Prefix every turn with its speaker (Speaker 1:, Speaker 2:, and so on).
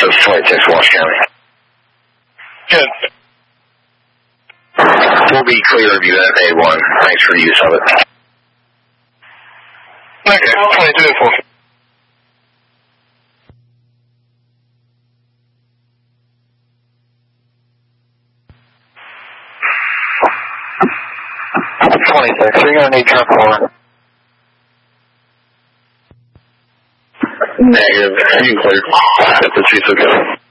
Speaker 1: Texas, 26 Walsh County.
Speaker 2: Good.
Speaker 1: We'll be clear of you at A1. Thanks for use of it.
Speaker 2: Okay, 22 and 4.
Speaker 1: You're going to need truck 4. Negative. You clear. If the seats okay.